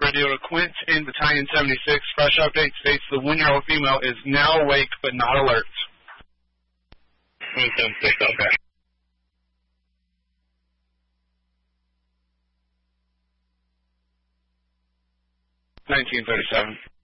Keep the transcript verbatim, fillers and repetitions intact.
radio to Quint in Battalion seventy-six. Fresh update states the one-year-old female is now awake but not alert. one seventy-six, okay. nineteen thirty-seven.